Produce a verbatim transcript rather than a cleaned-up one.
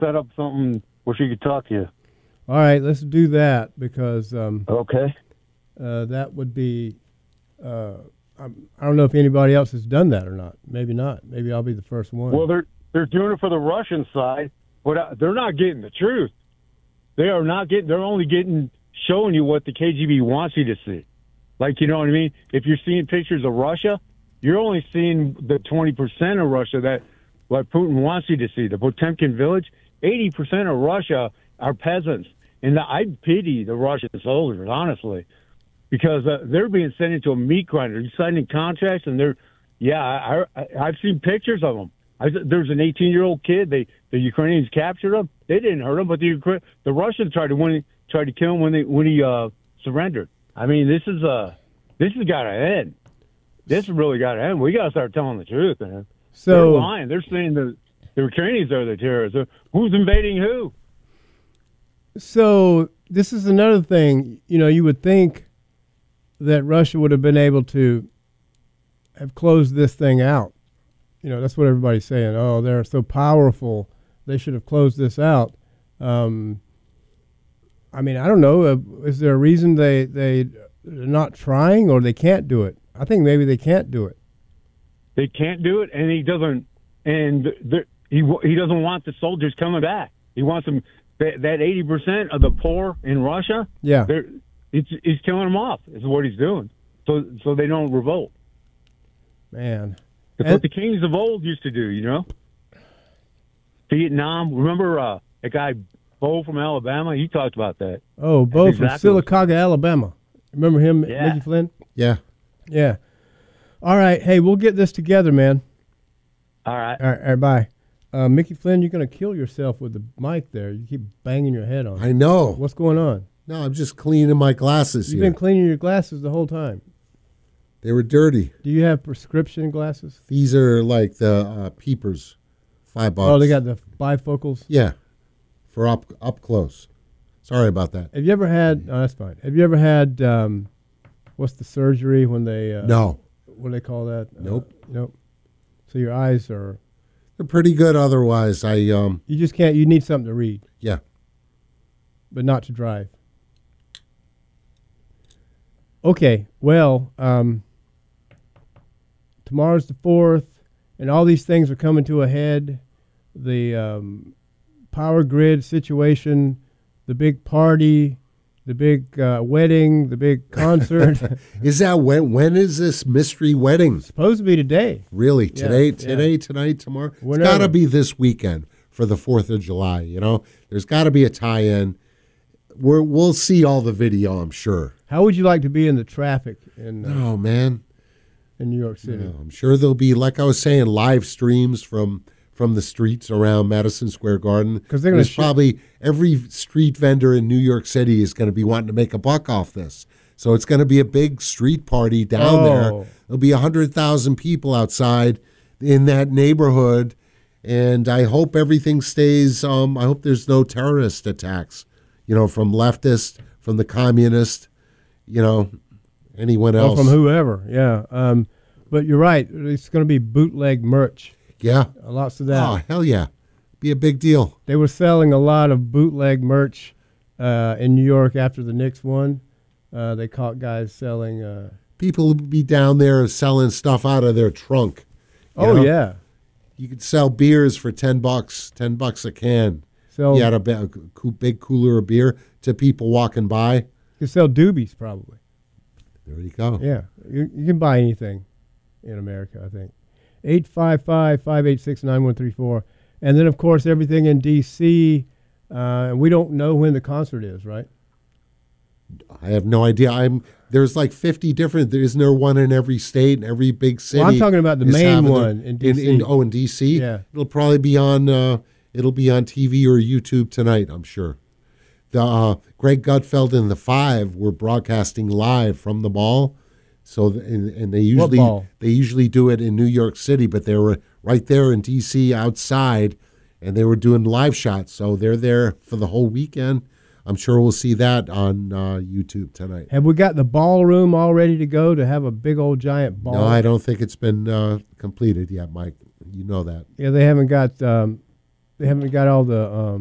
set up something where she could talk to you. All right, let's do that because um, okay, uh, that would be. Uh, I'm, I don't know if anybody else has done that or not. Maybe not. Maybe I'll be the first one. Well, they're they're doing it for the Russian side, but uh, they're not getting the truth. They are not getting. They're only getting showing you what the K G B wants you to see. Like, you know what I mean? If you're seeing pictures of Russia, you're only seeing the twenty percent of Russia that what Putin wants you to see. The Potemkin village, eighty percent of Russia are peasants. And I pity the Russian soldiers, honestly, because uh, they're being sent into a meat grinder. You're signing contracts, and they're, yeah, I, I, I've seen pictures of them. I, there's an eighteen-year-old kid. They the Ukrainians captured him. They didn't hurt him, but the the Russians tried to when tried to kill him when they when he uh, surrendered. I mean, this is uh this has got to end. This has really got to end. We got to start telling the truth, man. So they're lying. They're saying the the Ukrainians are the terrorists. Who's invading who? So this is another thing. You know, you would think that Russia would have been able to have closed this thing out. You know, that's what everybody's saying. Oh, they're so powerful. They should have closed this out. Um, I mean, I don't know. Uh, is there a reason they, they, they're not trying or they can't do it? I think maybe they can't do it. They can't do it, and he doesn't. And he he doesn't want the soldiers coming back. He wants them. That, that eighty percent of the poor in Russia. Yeah, it's he's killing them off. Is what he's doing. So so they don't revolt. Man, it's and, what the kings of old used to do. You know, Vietnam. Remember uh, that guy Bo from Alabama? He talked about that. Oh, Bo That's from exactly Sylacauga, Alabama. Remember him, yeah. Mickey Flynn? Yeah. Yeah. All right. Hey, we'll get this together, man. All right. All right. All right bye. Uh, Mickey Flynn, you're going to kill yourself with the mic there. You keep banging your head on it. I know. What's going on? No, I'm just cleaning my glasses You've here. been cleaning your glasses the whole time. They were dirty. Do you have prescription glasses? These are like the uh, peepers, five bucks. Oh, they got the bifocals? Yeah, for up up close. Sorry about that. Have you ever had, oh, that's fine. Have you ever had, um, what's the surgery when they? Uh, no. What do they call that? Nope. Uh, nope. So your eyes are. They're pretty good otherwise. I um. You just can't. You need something to read. Yeah. But not to drive. Okay. Well, um, tomorrow's the fourth, and all these things are coming to a head. The um, power grid situation, the big party, the big uh, wedding, the big concert. Is that when? When is this mystery wedding? It's supposed to be today. Really? Today? Yeah, today? yeah. Tonight? Tomorrow? Whenever. It's got to be this weekend for the Fourth of July. You know, there's got to be a tie-in. We're, we'll see all the video, I'm sure. How would you like to be in the traffic in? Uh, oh man, in New York City. No, I'm sure there'll be, like I was saying, live streams from. from the streets around Madison Square Garden. Because they're There's sh- probably every street vendor in New York City is going to be wanting to make a buck off this. So it's going to be a big street party down oh. there. There'll be one hundred thousand people outside in that neighborhood. And I hope everything stays, um, I hope there's no terrorist attacks, you know, from leftists, from the communists, you know, anyone else. Well, from whoever, yeah. Um, but you're right. It's going to be bootleg merch. Yeah. Lots of that. Oh, hell yeah. Be a big deal. They were selling a lot of bootleg merch uh, in New York after the Knicks won. Uh, they caught guys selling. Uh, People would be down there selling stuff out of their trunk. Oh, know? yeah. You could sell beers for ten bucks, ten bucks a can. Sell, you had a big cooler of beer to people walking by. You could sell doobies, probably. There you go. Yeah. You, you can buy anything in America, I think. eight five five, five eight six, nine one three four. And then, of course, everything in D C Uh, we don't know when the concert is, right? I have no idea. I'm There's like fifty different. There isn't there one in every state and every big city. Well, I'm talking about the main one their, in D C. In, in, oh, in D C? Yeah. It'll probably be on. Uh, it'll be on T V or YouTube tonight, I'm sure. The uh, Greg Gutfeld and the Five were broadcasting live from the mall. So and, and they usually they usually do it in New York City, but they were right there in D C outside, and they were doing live shots. So they're there for the whole weekend. I'm sure we'll see that on uh, YouTube tonight. Have we got the ballroom all ready to go to have a big old giant ball? No, I don't think it's been uh, completed yet, Mike. You know that. Yeah, they haven't got um, they haven't got all the um,